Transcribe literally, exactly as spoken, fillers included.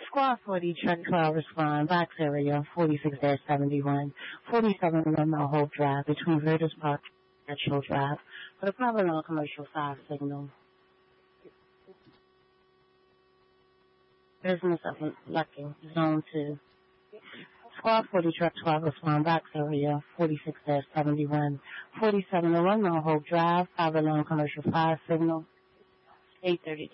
Squad forty, Truck twelve, respond, box area forty-six seventy-one, forty-seven One Mile Hope Drive, between Virtus Park and Churchill Drive, for the proper non-commercial five signal. Business of Lucky, Zone two. Squad forty, Truck twelve, respond, box area forty-six seventy-one, forty-seven One Mile Hope Drive, five alarm commercial five signal, eight thirty.